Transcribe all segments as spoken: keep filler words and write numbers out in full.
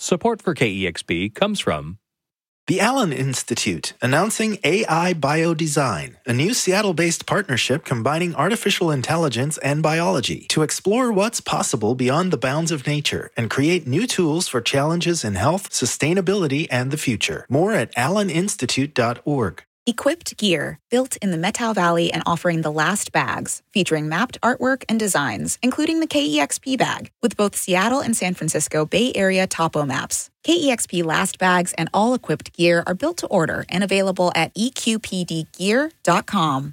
Support for K E X P comes from the Allen Institute, announcing A I Biodesign, a new Seattle-based partnership combining artificial intelligence and biology to explore what's possible beyond the bounds of nature and create new tools for challenges in health, sustainability, and the future. More at allen institute dot org. Equipped Gear, built in the Methow Valley and offering the last bags, featuring mapped artwork and designs, including the K E X P bag, with both Seattle and San Francisco Bay Area topo maps. K E X P last bags and all equipped gear are built to order and available at e q p d gear dot com.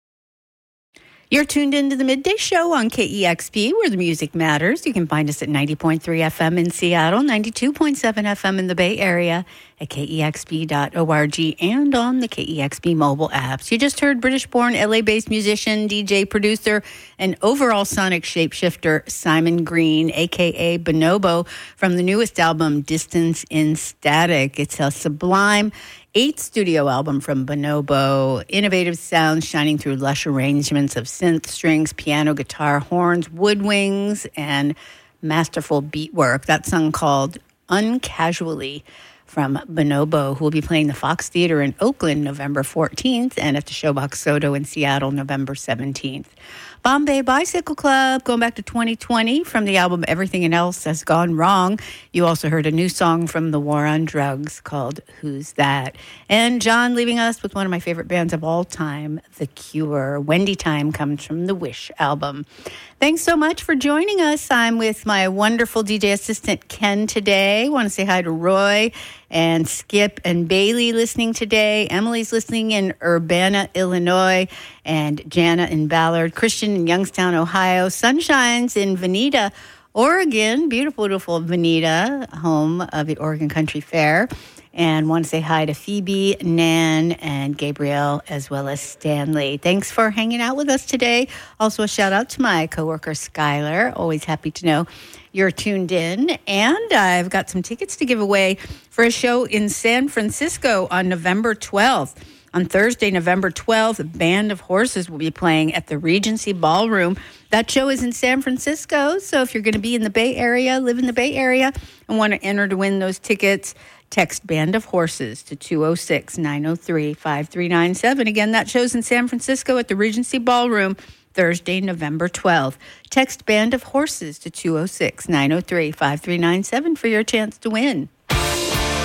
You're tuned into the Midday Show on K E X P, where the music matters. You can find us at ninety point three F M in Seattle, ninety-two point seven F M in the Bay Area, at k e x p dot org, and on the K E X P mobile apps. You just heard British-born, L A-based musician, D J, producer, and overall sonic shapeshifter Simon Green, a k a. Bonobo, from the newest album, Distance in Static. It's a sublime eighth studio album from Bonobo. Innovative sounds shining through lush arrangements of synth, strings, piano, guitar, horns, woodwinds, and masterful beat work. That song called Uncasually from Bonobo, who will be playing the Fox Theater in Oakland November fourteenth and at the Showbox Soto in Seattle November seventeenth. Bombay Bicycle Club, going back to twenty twenty from the album Everything Else Has Gone Wrong. You also heard a new song from The War on Drugs called Who's That? And John leaving us with one of my favorite bands of all time, The Cure. Wendy Time comes from the Wish album. Thanks so much for joining us. I'm with my wonderful D J assistant, Ken, today. I want to say hi to Roy and Skip and Bailey listening today. Emily's listening in Urbana, Illinois, and Jana in Ballard. Christian in Youngstown, Ohio. Sunshine's in Veneta, Oregon. Beautiful, beautiful Veneta, home of the Oregon Country Fair. And want to say hi to Phoebe, Nan, and Gabrielle, as well as Stanley. Thanks for hanging out with us today. Also, a shout out to my coworker, Skylar. Always happy to know you're tuned in. And I've got some tickets to give away for a show in San Francisco on November twelfth. On Thursday, November twelfth, a Band of Horses will be playing at the Regency Ballroom. That show is in San Francisco, so if you're going to be in the Bay Area, live in the Bay Area, and want to enter to win those tickets, text Band of Horses to two oh six, nine oh three, five three nine seven. Again, that show's in San Francisco at the Regency Ballroom, Thursday, November twelfth. Text Band of Horses to two oh six, nine oh three, five three nine seven for your chance to win.